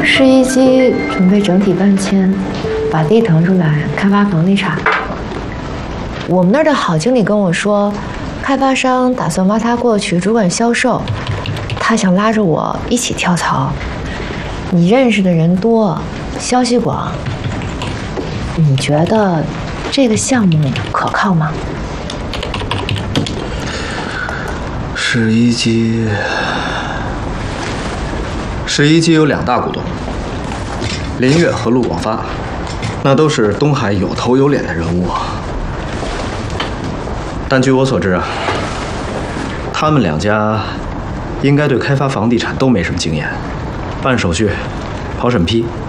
市一机准备整体搬迁，把地腾出来开发房地产。我们那儿的郝经理跟我说，开发商打算挖他过去主管销售，他想拉着我一起跳槽。你认识的人多，消息广，你觉得这个项目可靠吗？ 市一机有2大股东，林月和陆广发，那都是东海有头有脸的人物。但据我所知啊，他们2家应该对开发房地产都没什么经验，办手续、跑审批